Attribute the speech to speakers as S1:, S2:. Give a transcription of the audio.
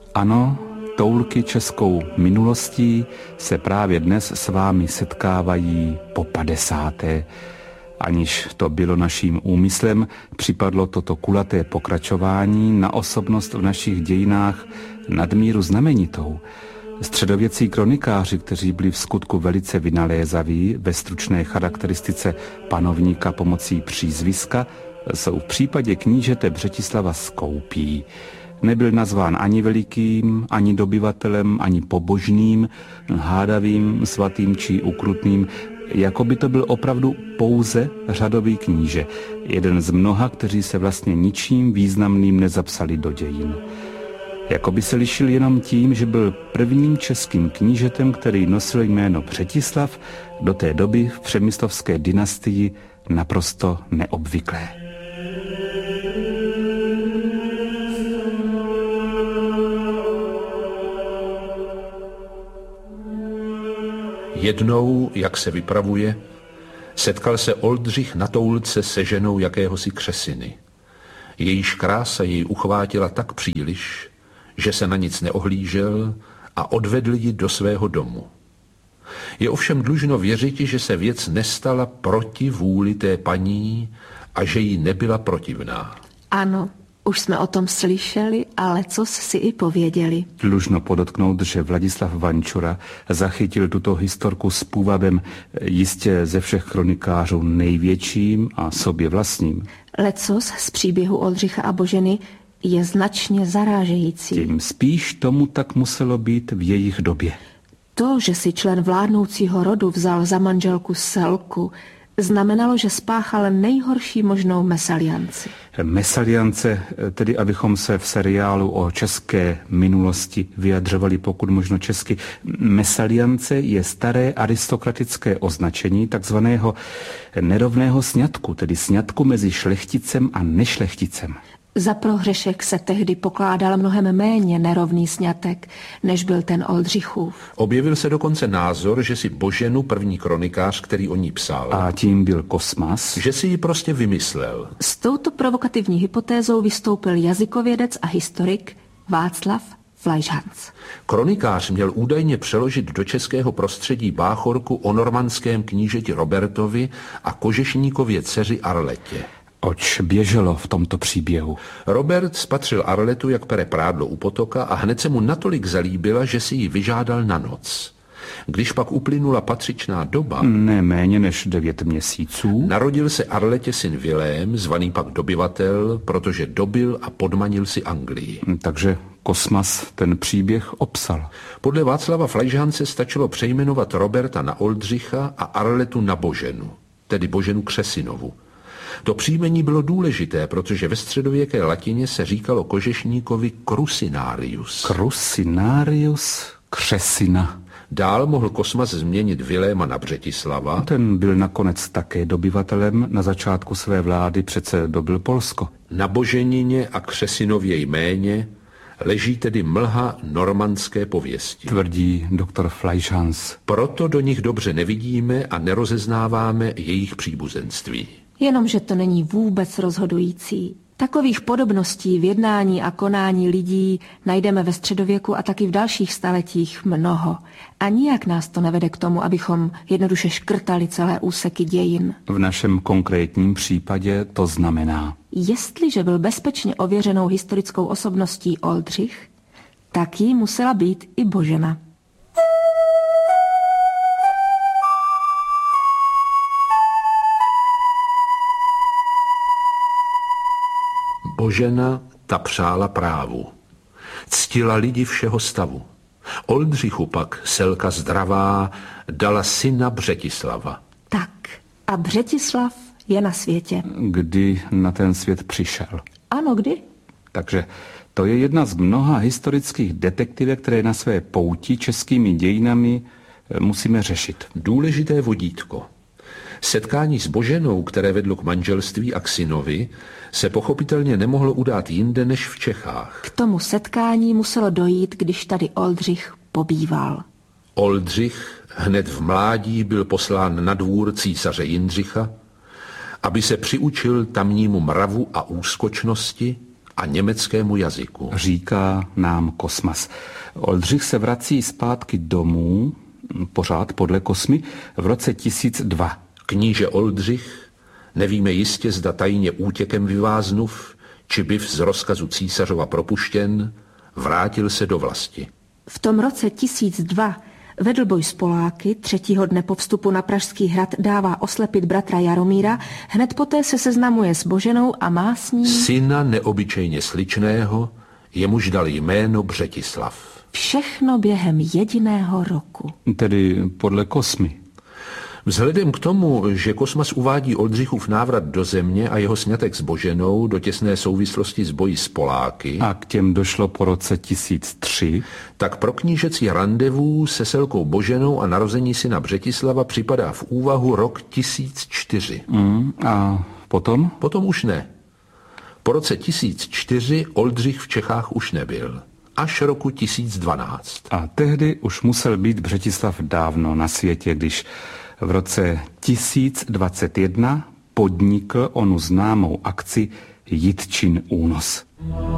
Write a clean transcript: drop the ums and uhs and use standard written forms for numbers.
S1: Ano, toulky českou minulostí se právě dnes s vámi setkávají po 50. Aniž to bylo naším úmyslem, připadlo toto kulaté pokračování na osobnost v našich dějinách nadmíru znamenitou. Středověcí kronikáři, kteří byli v skutku velice vynalézaví ve stručné charakteristice panovníka pomocí přízviska, jsou v případě knížete Břetislava skoupí. Nebyl nazván ani velikým, ani dobyvatelem, ani pobožným, hádavým, svatým či ukrutným, jako by to byl opravdu pouze řadový kníže, jeden z mnoha, kteří se vlastně ničím významným nezapsali do dějin. Jako by se lišil jenom tím, že byl prvním českým knížetem, který nosil jméno Břetislav, do té doby v přemyslovské dynastii naprosto neobvyklé.
S2: Jednou, jak se vypravuje, setkal se Oldřich na toulce se ženou jakéhosi křesiny. Jejíž krása jej uchvátila tak příliš, že se na nic neohlížel a odvedl ji do svého domu. Je ovšem dlužno věřit, že se věc nestala proti vůli té paní a že jí nebyla protivná.
S3: Ano, už jsme o tom slyšeli, ale cos si i pověděli.
S1: Dlužno podotknout, že Vladislav Vančura zachytil tuto historku s půvabem jistě ze všech kronikářů největším a sobě vlastním.
S3: Lecos z příběhu Oldřicha a Boženy je značně zarážející.
S1: Tím spíš tomu tak muselo být v jejich době.
S3: To, že si člen vládnoucího rodu vzal za manželku Selku, znamenalo, že spáchal nejhorší možnou mesalianci.
S1: Mesaliance, tedy abychom se v seriálu o české minulosti vyjadřovali pokud možno česky. Mesaliance je staré aristokratické označení takzvaného nerovného sňatku, tedy sňatku mezi šlechticem a nešlechticem.
S3: Za prohřešek se tehdy pokládal mnohem méně nerovný sňatek, než byl ten Oldřichův.
S2: Objevil se dokonce názor, že si Boženu, první kronikář, který o ní psal,
S1: a tím byl Kosmas,
S2: že si ji prostě vymyslel.
S3: S touto provokativní hypotézou vystoupil jazykovědec a historik Václav Fleischhans.
S2: Kronikář měl údajně přeložit do českého prostředí báchorku o normandském knížeti Robertovi a kožešníkově dceři Arletě.
S1: Oč běželo v tomto příběhu?
S2: Robert spatřil Arletu, jak pere prádlo u potoka, a hned se mu natolik zalíbila, že si ji vyžádal na noc. Když pak uplynula patřičná doba,
S1: ne méně než 9 měsíců,
S2: narodil se Arletě syn Vilém, zvaný pak dobyvatel, protože dobil a podmanil si Anglii.
S1: Takže Kosmas ten příběh opsal.
S2: Podle Václava Fleischhanse stačilo přejmenovat Roberta na Oldřicha a Arletu na Boženu, tedy Boženu Křesinovu. To příjmení bylo důležité, protože ve středověké latině se říkalo kožešníkovi Crucinarius.
S1: Crucinarius Křesina.
S2: Dál mohl Kosmas změnit Viléma na Břetislava.
S1: Ten byl nakonec také dobyvatelem, na začátku své vlády přece dobyl Polsko.
S2: Na Boženině a Křesinově jméně leží tedy mlha normandské pověsti.
S1: Tvrdí doktor Fleischhans.
S2: Proto do nich dobře nevidíme a nerozeznáváme jejich příbuzenství.
S3: Jenomže to není vůbec rozhodující. Takových podobností v jednání a konání lidí najdeme ve středověku a taky v dalších staletích mnoho. A nijak nás to nevede k tomu, abychom jednoduše škrtali celé úseky dějin.
S1: V našem konkrétním případě to znamená:
S3: jestliže byl bezpečně ověřenou historickou osobností Oldřich, tak jí musela být i Božena.
S2: Božena ta přála právu. Ctila lidi všeho stavu. Oldřichu pak Selka zdravá dala syna Břetislava.
S3: Tak a Břetislav je na světě.
S1: Kdy na ten svět přišel?
S3: Ano, kdy?
S1: Takže to je jedna z mnoha historických detektivek, které na své pouti českými dějinami musíme řešit.
S2: Důležité vodítko. Setkání s Boženou, které vedlo k manželství a k synovi, se pochopitelně nemohlo udát jinde než v Čechách.
S3: K tomu setkání muselo dojít, když tady Oldřich pobýval.
S2: Oldřich hned v mládí byl poslán na dvůr císaře Jindřicha, aby se přiučil tamnímu mravu a úskočnosti a německému jazyku.
S1: Říká nám Kosmas. Oldřich se vrací zpátky domů, pořád podle Kosmy, v roce 1002.
S2: Kníže Oldřich, nevíme jistě, zda tajně útěkem vyváznuv, či byv z rozkazu císařova propuštěn, vrátil se do vlasti.
S3: V tom roce 1002 vedl boj s Poláky, 3. dne po vstupu na Pražský hrad dává oslepit bratra Jaromíra, hned poté se seznamuje s Boženou a má s ní
S2: syna neobyčejně sličného, jemuž dal jméno Břetislav.
S3: Všechno během jediného roku.
S1: Tedy podle Kosmy.
S2: Vzhledem k tomu, že Kosmas uvádí Oldřichův návrat do země a jeho sňatek s Boženou do těsné souvislosti s boji s Poláky,
S1: a k těm došlo po roce 1003,
S2: tak pro knížecí randevu se Selkou Boženou a narození syna Břetislava připadá v úvahu rok 1004.
S1: A potom?
S2: Potom už ne. Po roce 1004 Oldřich v Čechách už nebyl. Až roku 1012.
S1: A tehdy už musel být Břetislav dávno na světě, když v roce 1021 podnikl onu známou akci Jitčin únos.